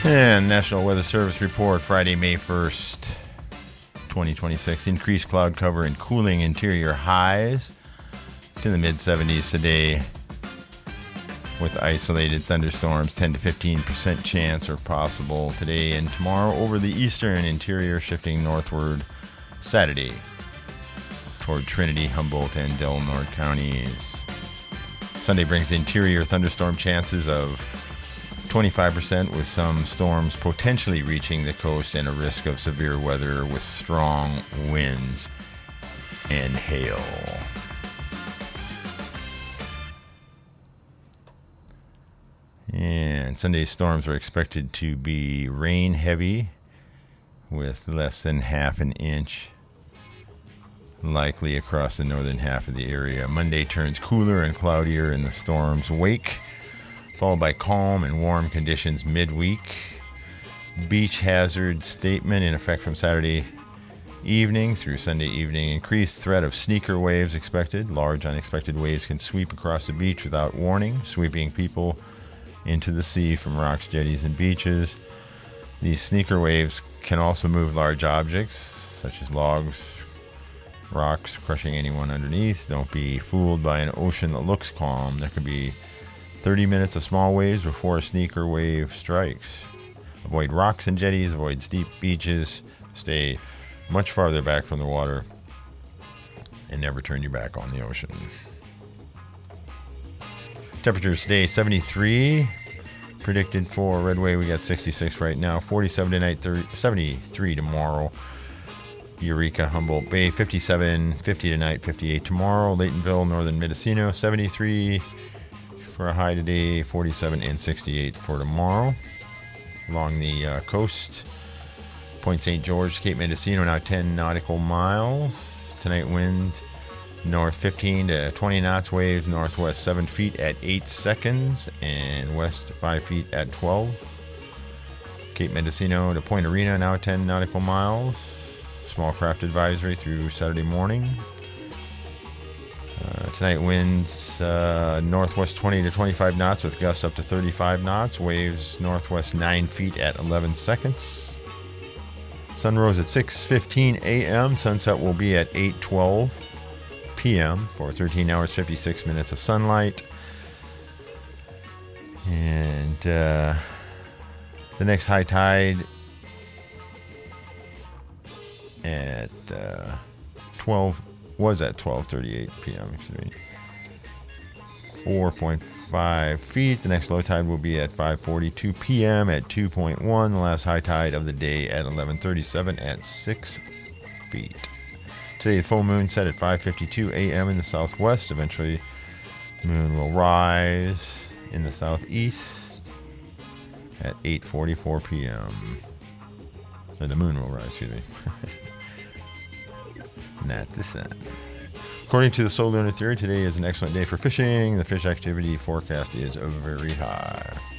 And National Weather Service report, Friday, May 1st, 2026. Increased cloud cover and cooling interior highs to the mid-70s today, with isolated thunderstorms, 10 to 15% chance are possible today and tomorrow over the eastern interior, shifting northward Saturday toward Trinity, Humboldt, and Del Norte counties. Sunday brings interior thunderstorm chances of 25%, with some storms potentially reaching the coast and a risk of severe weather with strong winds and hail. And Sunday's storms are expected to be rain heavy with less than half an inch likely across the northern half of the area. Monday turns cooler and cloudier in the storm's wake, followed by calm and warm conditions midweek. Beach hazard statement in effect from Saturday evening through Sunday evening. Increased threat of sneaker waves expected. Large unexpected waves can sweep across the beach without warning, sweeping people into the sea from rocks, jetties, and beaches. These sneaker waves can also move large objects such as logs, rocks, crushing anyone underneath. Don't be fooled by an ocean that looks calm. There could be 30 minutes of small waves before a sneaker wave strikes. Avoid rocks and jetties, avoid steep beaches, stay much farther back from the water, and never turn your back on the ocean. Temperatures today 73, predicted for Redway. We got 66 right now, 47 tonight, 73 tomorrow. Eureka, Humboldt Bay, 57, 50 tonight, 58 tomorrow. Laytonville, Northern Mendocino, 73 for a high today, 47 and 68 for tomorrow. Along the coast, Point St. George, Cape Mendocino, now 10 nautical miles. Tonight wind north 15 to 20 knots, waves northwest 7 feet at 8 seconds, and west 5 feet at 12. Cape Mendocino to Point Arena, now 10 nautical miles. Small craft advisory through Saturday morning. Tonight winds northwest 20 to 25 knots with gusts up to 35 knots. Waves northwest 9 feet at 11 seconds. Sun rose at 6:15 a.m. Sunset will be at 8:12 p.m. for 13 hours, 56 minutes of sunlight. And the next high tide at 12:38 p.m. 4.5 feet. The next low tide will be at 5:42 p.m. at 2.1. The last high tide of the day at 11:37 at 6 feet. Today the full moon set at 5:52 a.m. in the southwest. Eventually the moon will rise in the southeast at 8:44 p.m. Or the moon will rise, excuse me. Not the sun. According to the Solar Lunar Theory, today is an excellent day for fishing. The fish activity forecast is very high.